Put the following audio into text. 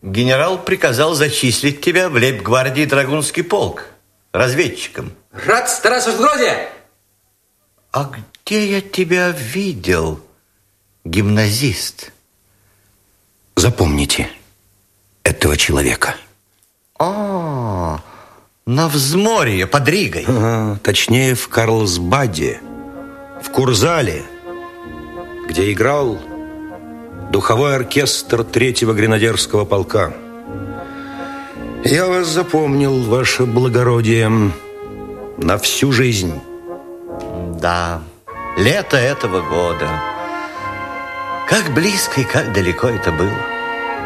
Генерал приказал зачислить тебя в лейб-гвардии Драгунский полк разведчиком. Рад стараться вроде. А где я тебя видел, гимназист? Запомните этого человека. На взморье под Ригой. Точнее, в Карлсбаде, в Курзале, где играл духовой оркестр 3-го гренадерского полка. Я вас запомнил, ваше благородие, на всю жизнь. Да, лето этого года. Как близко и как далеко это было.